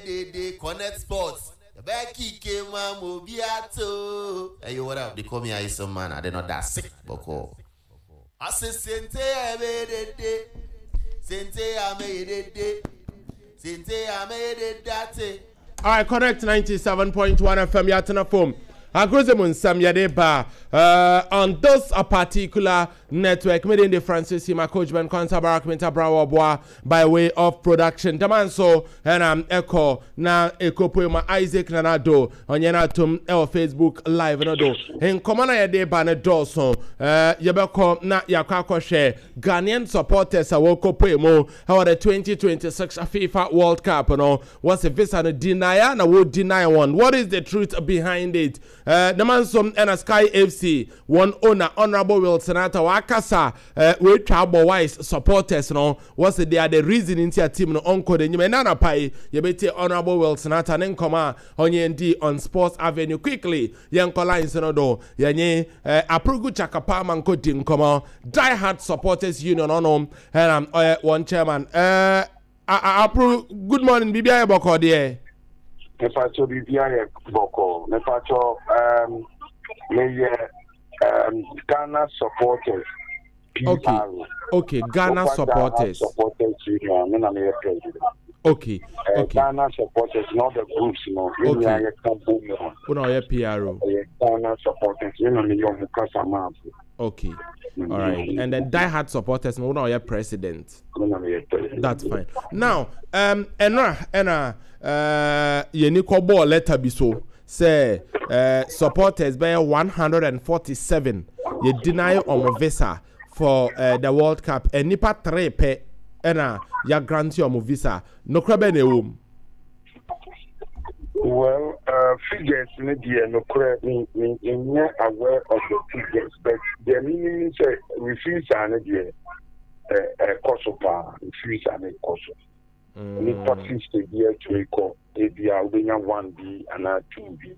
the Connect Sports. Becky came Mobiato. Hey, what up? They call me Isom man. I did not that sick, Boko. I said, Sente, I made it. Sente, I made it. Sente, I made it. That's it. All right, Connect 97.1 FM. Yatana phone. Agrozemun Sam Yadeba on this a particular network made in the Francis Hima Coach Ben Konsabarak Mintabra by way of production. Tamanso and Echo na Ekopoema Isaac Nanado on Yanatum El Facebook Live no in Komana Yadeba na Dawson Yabako na Yakako share Ghanaian supporters a woko poemo how the 2026 FIFA World Cup no what's a visa na deny na would deny one. What is the truth behind it? The man some and Sky FC one owner Honorable Wilson Ata Wakasa we trouble wise supporters no what's they are the reason into your team no onko de nyime nana pai yebete Honorable Wilson Ata nenkoma onye on Sports Avenue quickly yanko lines no do yenye aprugu chakapa manko di nkoma Die Hard Supporters Union ono and one chairman apru good morning bibia boko de Nefacho BBI Boko, Nefacho Ghana supporters. Okay, Ghana supporters. Supporters, okay. Ghana supporters, not the groups, no. Okay. PRO. Ghana supporters, okay. All right. And then Die Hard supporters, no, no, president. That's fine. Now, Yeniko ball letter be so say supporters by 147 you deny on visa for the World Cup and nipa 3 pe ya grant you visa no krabe ne wom. Well, figures no aware of the figures, but the meaning say refuse and Kosopa, refuse and Kosopa. Ni practice the year to equal ABR winner 1B and 2B.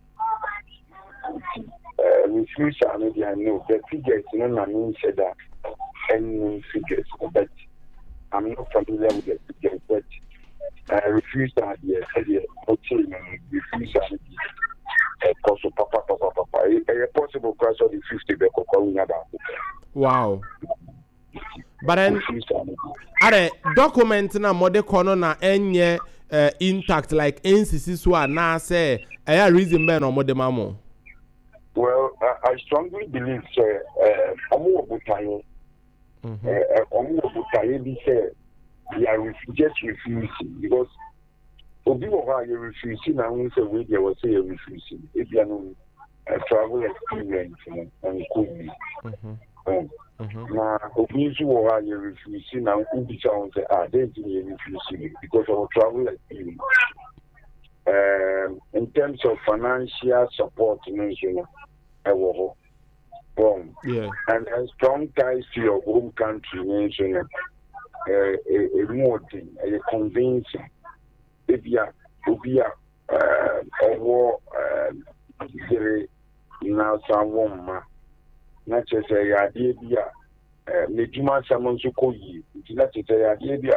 Refuse and I know the figures no mean said that any figures, but I'm not familiar with the figures, but refuse that year, refuse and Kosopa, papa. A possible class of the 50 back of wow. But then, are document na mode kono na enye intact like NCC so na say a reason men or mode mamo. Well, I strongly believe say omo obutaye be say we are just refusing because obi wo ha you refusing na won say we dey was say you refusing if you know travel experience and could be na obi who are you refusing now who be sound say they refusing because of travel experience. In terms of financial support national and strong ties to your home country national a more thing a convincing if you war now someone not just say idea Medjuma Samonsuko yi, it's not a idea.